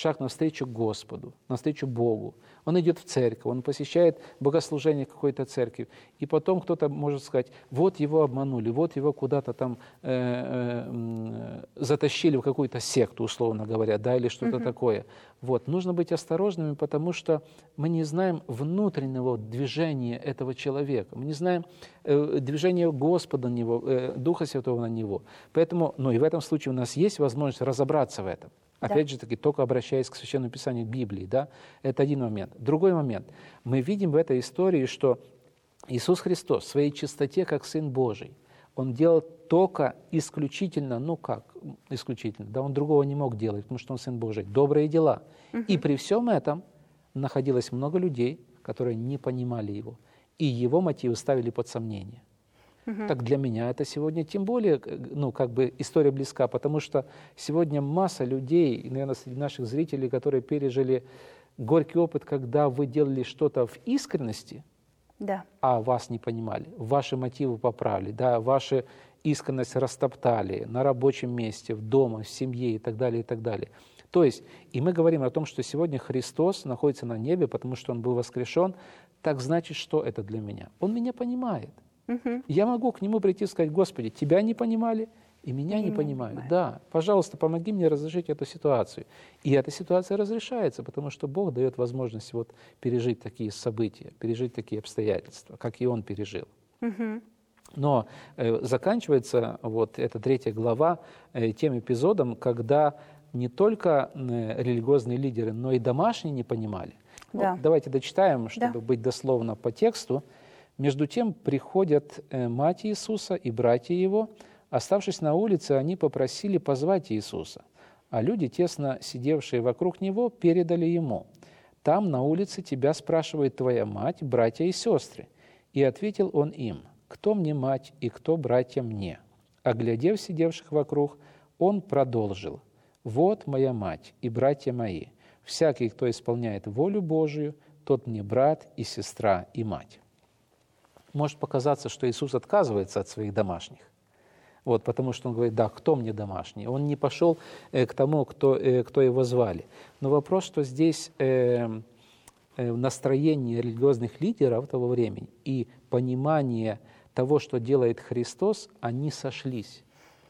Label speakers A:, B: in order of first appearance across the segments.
A: шаг навстречу Господу, навстречу Богу. Он идет в церковь, он посещает богослужение какой-то церкви. И потом кто-то может сказать, вот его обманули, вот его куда-то там затащили в какую-то секту, условно говоря, да, или что-то такое. Вот. Нужно быть осторожными, потому что мы не знаем внутреннего движения этого человека. Мы не знаем движения Господа на него, Духа Святого на него. Поэтому, ну и в этом случае у нас есть возможность разобраться в этом. Опять же таки, только обращаясь к Священному Писанию, к Библии, да, это один момент. Другой момент. Мы видим в этой истории, что Иисус Христос в своей чистоте, как Сын Божий, Он делал только исключительно, ну как исключительно, да, Он другого не мог делать, потому что Он Сын Божий, добрые дела. И при всем этом находилось много людей, которые не понимали Его, и Его мотивы ставили под сомнение. Так для меня это сегодня тем более, ну, как бы история близка, потому что сегодня масса людей, наверное, среди наших зрителей, которые пережили горький опыт, когда вы делали что-то в искренности,
B: Да.
A: а вас не понимали, ваши мотивы поправили, да, вашу искренность растоптали на рабочем месте, в дома, в семье и так далее, и так далее. То есть, и мы говорим о том, что сегодня Христос находится на небе, потому что Он был воскрешен, так значит, что это для меня? Он меня понимает. Я могу к Нему прийти и сказать, Господи, Тебя не понимали, и меня не понимают. Да, пожалуйста, помоги мне разрешить эту ситуацию. И эта ситуация разрешается, потому что Бог дает возможность вот пережить такие события, пережить такие обстоятельства, как и Он пережил. Но заканчивается вот эта 3 глава тем эпизодом, когда не только религиозные лидеры, но и домашние не понимали.
B: Да.
A: Вот давайте дочитаем, чтобы быть дословно по тексту. «Между тем приходят мать Иисуса и братья Его. Оставшись на улице, они попросили позвать Иисуса, а люди, тесно сидевшие вокруг Него, передали Ему. Там, на улице, тебя спрашивает твоя мать, братья и сестры. И ответил Он им, кто мне мать и кто братья мне? Оглядев сидевших вокруг, Он продолжил, вот моя мать и братья мои. Всякий, кто исполняет волю Божию, тот мне брат и сестра и мать». Может показаться, что Иисус отказывается от своих домашних. Вот, потому что Он говорит, да, кто мне домашний? Он не пошел к тому, кто Его звали. Но вопрос, что здесь настроение религиозных лидеров того времени и понимание того, что делает Христос, они сошлись.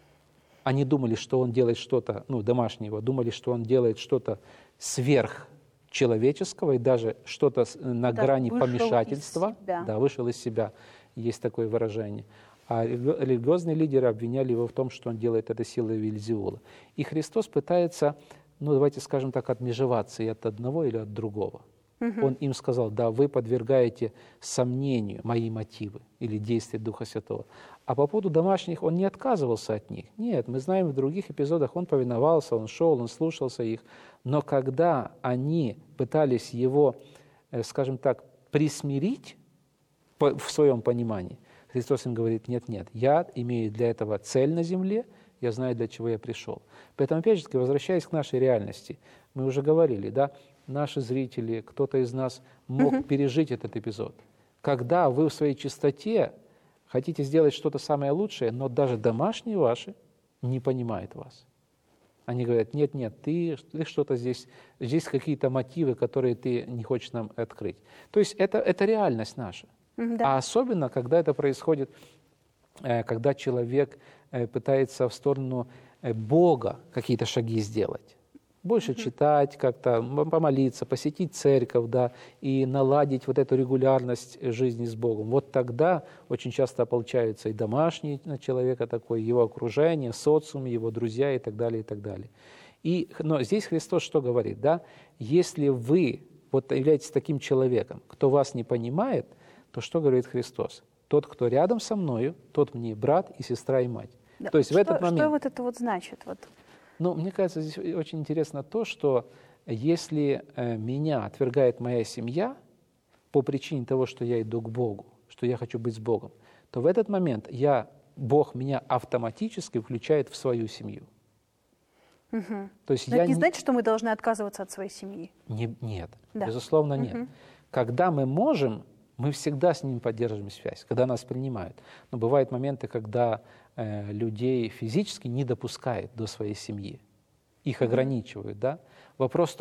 A: Они думали, что Он делает что-то, ну, домашнего, думали, что Он делает что-то сверхчеловеческого и даже что-то на грани помешательства. Да, вышел из себя, есть такое выражение. А религиозные лидеры обвиняли Его в том, что Он делает это силой Вельзевула. И Христос пытается, ну, давайте скажем так, отмежеваться и от одного или от другого. Он им сказал, да, вы подвергаете сомнению мои мотивы или действия Духа Святого. А по поводу домашних Он не отказывался от них. Нет, мы знаем, в других эпизодах Он повиновался, Он шел, Он слушался их. Но когда они пытались Его, скажем так, присмирить в своем понимании, Христос им говорит, нет, я имею для этого цель на земле, я знаю, для чего я пришел. Поэтому, опять же, возвращаясь к нашей реальности, мы уже говорили, да, наши зрители, кто-то из нас мог пережить этот эпизод. Когда вы в своей чистоте хотите сделать что-то самое лучшее, но даже домашние ваши не понимают вас. Они говорят, нет, ты что-то здесь какие-то мотивы, которые ты не хочешь нам открыть. То есть это реальность наша. А особенно, когда это происходит, когда человек пытается в сторону Бога какие-то шаги сделать. Больше читать, как-то помолиться, посетить церковь, да, и наладить вот эту регулярность жизни с Богом. Вот тогда очень часто ополчаются и домашний человека такой, его окружение, социум, его друзья и так далее, и так далее. Но здесь Христос что говорит, да? Если вы вот являетесь таким человеком, кто вас не понимает, то что говорит Христос? Тот, кто рядом со мною, тот мне брат и сестра и мать.
B: Да.
A: То есть в этот момент...
B: Что вот это вот значит? Вот.
A: Ну, мне кажется, здесь очень интересно то, что если меня отвергает моя семья по причине того, что я иду к Богу, что я хочу быть с Богом, то в этот момент Бог меня автоматически включает в свою семью. То есть
B: Но это не значит, что мы должны отказываться от своей семьи?
A: Нет, безусловно, нет. Когда мы можем, мы всегда с ними поддерживаем связь, когда нас принимают. Но бывают моменты, когда людей физически не допускают до своей семьи, их ограничивают. Да? Вопрос